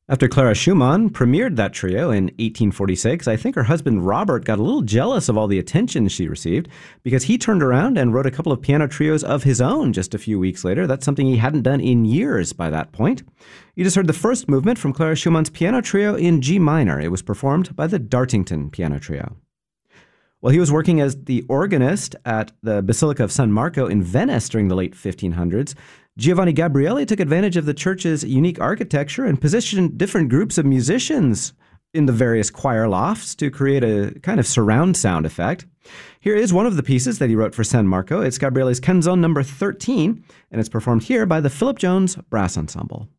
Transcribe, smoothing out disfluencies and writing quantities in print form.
After Clara Schumann premiered that trio in 1846, I think her husband Robert got a little jealous of all the attention she received because he turned around and wrote a couple of piano trios of his own just a few weeks later. That's something he hadn't done in years by that point. You just heard the first movement from Clara Schumann's piano trio in G minor. It was performed by the Dartington Piano Trio. While he was working as the organist at the Basilica of San Marco in Venice during the late 1500s, Giovanni Gabrieli took advantage of the church's unique architecture and positioned different groups of musicians in the various choir lofts to create a kind of surround sound effect. Here is one of the pieces that he wrote for San Marco. It's Gabrieli's Canzone number 13, and it's performed here by the Philip Jones Brass Ensemble.